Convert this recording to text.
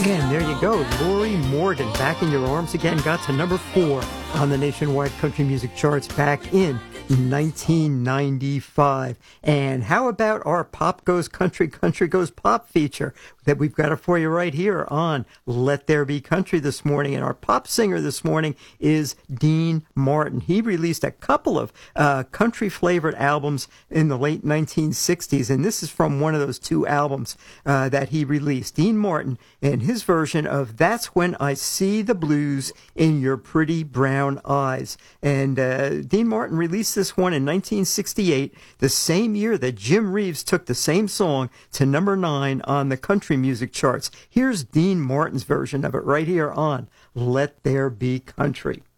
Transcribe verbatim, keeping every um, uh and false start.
And there you go, Lori Morgan, Back in Your Arms again, got to number four on the nationwide country music charts back in nineteen ninety-five. And how about our Pop Goes Country, Country Goes Pop feature that we've got it for you right here on Let There Be Country this morning. And our pop singer this morning is Dean Martin. He released a couple of uh, country-flavored albums in the late nineteen sixties, and this is from one of those two albums uh, that he released. Dean Martin and his version of That's When I See the Blues in Your Pretty Brown Eyes. And uh, Dean Martin released this one in nineteen sixty-eight, the same year that Jim Reeves took the same song to number nine on the country music charts. Here's Dean Martin's version of it right here on Let There Be Country.